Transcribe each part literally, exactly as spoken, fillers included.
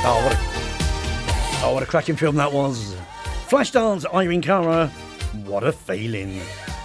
Oh, what a, oh, what a cracking film that was. Flashdance, Irene Cara, What a Feeling.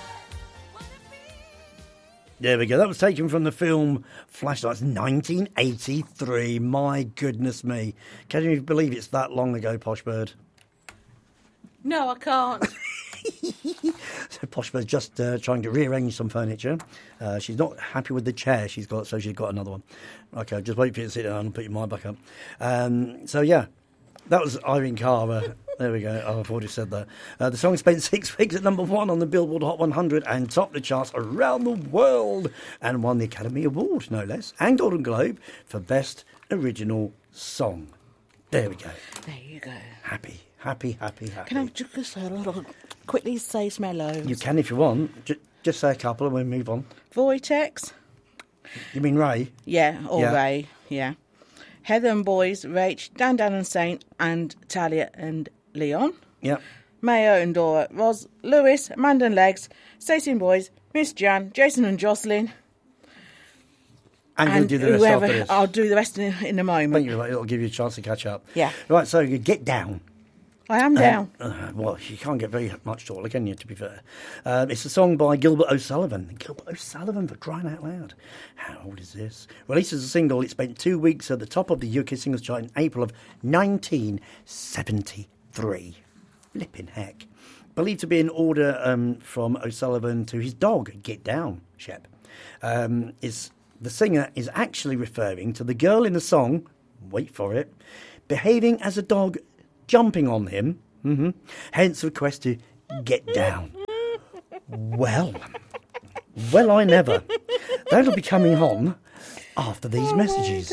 There we go. That was taken from the film Flashdance, nineteen eighty-three. My goodness me. Can you believe it's that long ago, Posh Bird? No, I can't. So Posh Bird's just uh, trying to rearrange some furniture. Uh, she's not happy with the chair she's got, so she's got another one. Okay, just wait for you to sit down and put your mind back up. Um, so, yeah, that was Irene Cara. There we go. Oh, I've already said that. Uh, the song spent six weeks at number one on the Billboard Hot one hundred and topped the charts around the world and won the Academy Award, no less, and Golden Globe for Best Original Song. There we go. There you go. Happy, happy, happy, happy. Can I just uh, quickly say some hellos? You can if you want. J- just say a couple and we'll move on. Vortex. You mean Ray? Yeah, or Yeah. Ray, yeah. Heather and Boys, Rach, Dan, Dan and Saint, and Talia and Leon. Yep. Mayo and Dora, Roz, Lewis, Amanda and Legs, Stacey and Boys, Miss Jan, Jason and Jocelyn. And, you'll do the rest whoever, after this. I'll do the rest in, in a moment. Thank you. It'll give you a chance to catch up. Yeah. Right, so you get down. I am down. Uh, uh, well, you can't get very much taller, can you, to be fair? Um, it's a song by Gilbert O'Sullivan. Gilbert O'Sullivan, for crying out loud. How old is this? Released as a single, it spent two weeks at the top of the U K singles chart in April of nineteen seventy-three. Flipping heck. Believed to be an order um, from O'Sullivan to his dog, Get Down, Shep. Um, is, the singer is actually referring to the girl in the song, wait for it, behaving as a dog jumping on him, mm-hmm. Hence the request to get down. Well, well, I never. That'll be coming on after these Oh messages.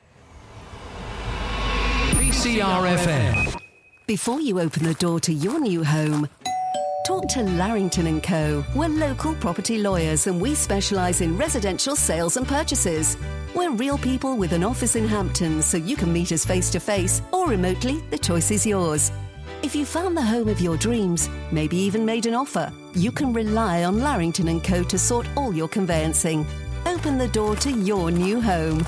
P C R F M. Before you open the door to your new home, talk to Larrington and Co. We're local property lawyers and we specialise in residential sales and purchases. We're real people with an office in Hampton, so you can meet us face-to-face or remotely, the choice is yours. If you found the home of your dreams, maybe even made an offer, you can rely on Larrington and Co. to sort all your conveyancing. Open the door to your new home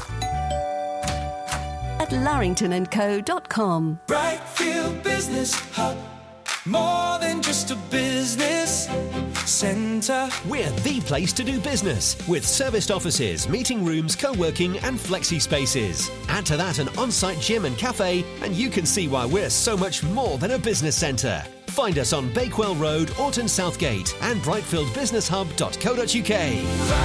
at larrington and co dot com. Brightfield Business Hub, more than just a business centre. We're the place to do business with serviced offices, meeting rooms, co-working and flexi spaces. Add to that an on-site gym and cafe and you can see why we're so much more than a business centre. Find us on Bakewell Road, Orton Southgate and brightfield business hub dot co dot uk.